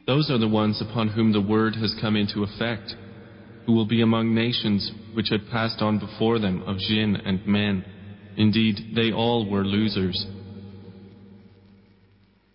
Those are the ones upon whom the word has come into effect, who will be among nations which had passed on before them of jinn and men. Indeed, they all were losers.